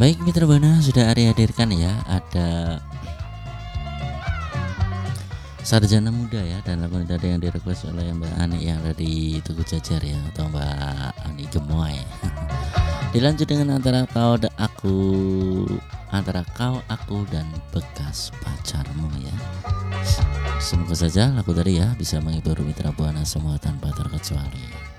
Baik Mitra Buana, sudah Ari hadirkan ya. Ada Sarjana Muda ya, dan lagu tadi yang direquest oleh Mbak Ani yang ada di Tugu Jajar ya, atau Mbak Ani Gemoy. Dilanjut dengan antara kau dan aku, antara kau, aku, dan bekas pacarmu ya. Semoga saja lagu tadi ya bisa menghibur Mitra Buana semua tanpa terkecuali.